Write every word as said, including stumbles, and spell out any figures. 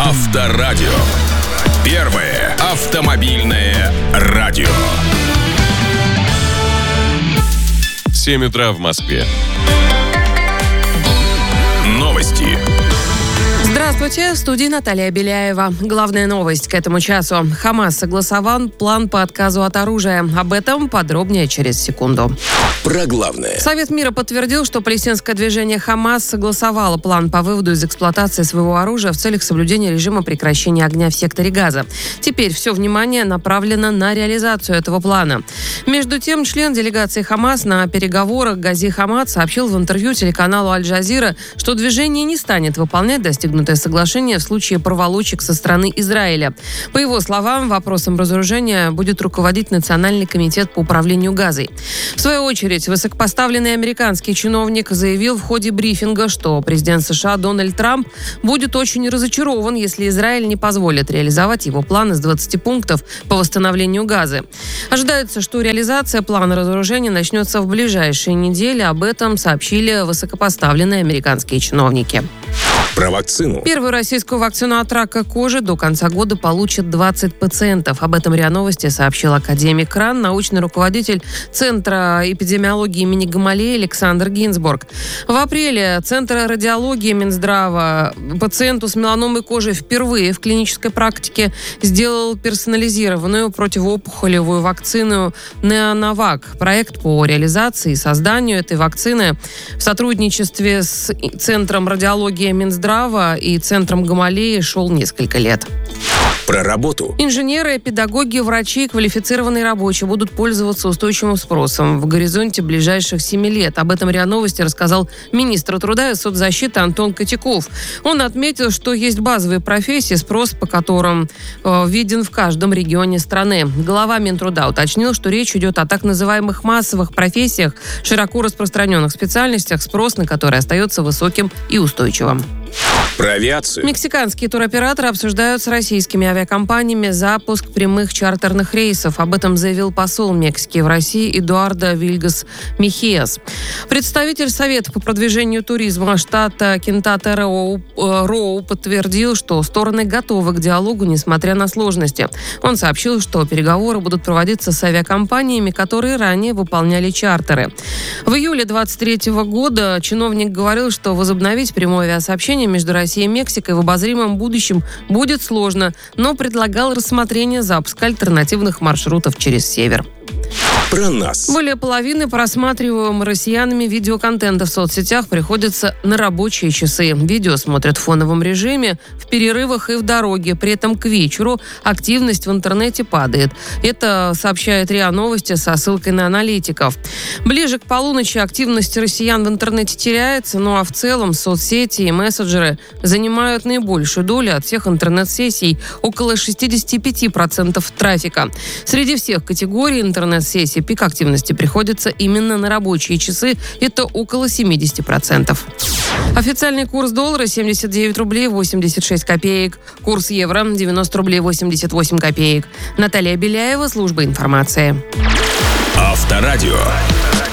Авторадио. Первое автомобильное радио. семь утра в Москве. Новости. Здравствуйте, в студии Наталья Беляева. Главная новость к этому часу. ХАМАС согласовал план по отказу от оружия. Об этом подробнее через секунду. Про главное. Совет мира подтвердил, что палестинское движение ХАМАС согласовало план по выводу из эксплуатации своего оружия в целях соблюдения режима прекращения огня в секторе Газа. Теперь все внимание направлено на реализацию этого плана. Между тем, член делегации ХАМАС на переговорах Гази Хамад сообщил в интервью телеканалу Аль-Джазира, что движение не станет выполнять достигнутое соглашение в случае проволочек со стороны Израиля. По его словам, вопросом разоружения будет руководить Национальный комитет по управлению Газой. В свою очередь, высокопоставленный американский чиновник заявил в ходе брифинга, что президент США Дональд Трамп будет очень разочарован, если Израиль не позволит реализовать его план из двадцати пунктов по восстановлению Газы. Ожидается, что реализация плана разоружения начнется в ближайшие недели. Об этом сообщили высокопоставленные американские чиновники. Про вакцину. Первую российскую вакцину от рака кожи до конца года получат двадцать пациентов. Об этом РИА Новости сообщил академик РАН, научный руководитель Центра эпидемиологии имени Гамалеи Александр Гинзбург. В апреле Центр радиологии Минздрава пациенту с меланомой кожи впервые в клинической практике сделал персонализированную противоопухолевую вакцину Неонавак. Проект по реализации и созданию этой вакцины в сотрудничестве с Центром радиологии Минздрава и Центром Гамалеи шел несколько лет. Про работу. Инженеры, педагоги, врачи и квалифицированные рабочие будут пользоваться устойчивым спросом в горизонте ближайших семи лет. Об этом РИА Новости рассказал министр труда и соцзащиты Антон Котяков. Он отметил, что есть базовые профессии, спрос по которым э, виден в каждом регионе страны. Глава Минтруда уточнил, что речь идет о так называемых массовых профессиях, широко распространенных специальностях, спрос на которые остается высоким и устойчивым. Про авиацию. Мексиканские туроператоры обсуждают с российскими авиакомпаниями запуск прямых чартерных рейсов. Об этом заявил посол Мексики в России Эдуардо Вильгас Мехиас. Представитель Совета по продвижению туризма штата Кентата-Роу Роу подтвердил, что стороны готовы к диалогу, несмотря на сложности. Он сообщил, что переговоры будут проводиться с авиакомпаниями, которые ранее выполняли чартеры. В июле двадцать третьего года чиновник говорил, что возобновить прямое авиасообщение между Россией и Мексикой в обозримом будущем будет сложно, но предлагал рассмотрение запуска альтернативных маршрутов через север. Про нас. Более половины просматриваемого россиянами видеоконтента в соцсетях приходится на рабочие часы. Видео смотрят в фоновом режиме, в перерывах и в дороге. При этом к вечеру активность в интернете падает. Это сообщает РИА Новости со ссылкой на аналитиков. Ближе к полуночи активность россиян в интернете теряется, ну а в целом соцсети и мессенджеры занимают наибольшую долю от всех интернет-сессий, около шестьдесят пять процентов трафика. Среди всех категорий интернет-сессий пик активности приходится именно на рабочие часы. Это около семьдесят процентов. Официальный курс доллара семьдесят девять рублей восемьдесят шесть копеек. Курс евро девяносто рублей восемьдесят восемь копеек. Наталья Беляева, служба информации. Авторадио.